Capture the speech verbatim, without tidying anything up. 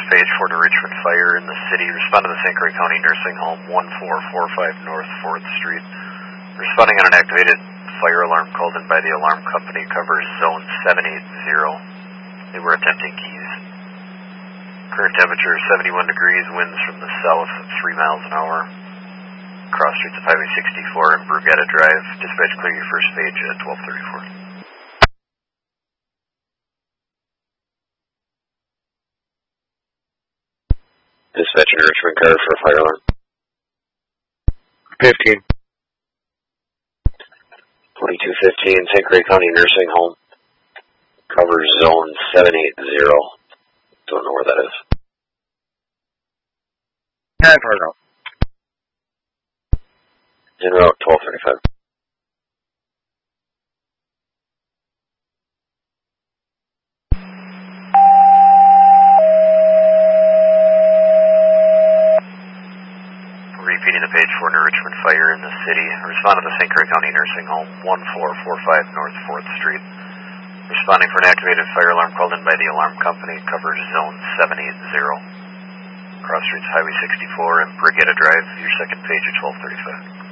page for New Richmond Fire in the city. Respond to the Saint Croix County Nursing Home, one four four five North fourth Street. Responding on an activated fire alarm called in by the alarm company. Covers zone seven eight zero. They were attempting keys. Current temperature seventy-one degrees, winds from the south at three miles an hour. Cross streets of Highway sixty-four and Brugetta Drive. Dispatch, clear your first page at twelve thirty-four. Dispatch in Richmond car for a fire alarm. fifteen. twenty-two fifteen, Saint Croix County Nursing Home. Covers zone seven eight zero. Don't know where that is. nine Fargo. En route, twelve thirty-five. Repeating the page for New Richmond Fire in the city. Respond to the Saint Croix County Nursing Home, one four four five North fourth Street. Responding for an activated fire alarm called in by the alarm company. Covers zone seven eight zero. Cross streets Highway sixty-four and Brugetta Drive. Your second page at twelve thirty-five.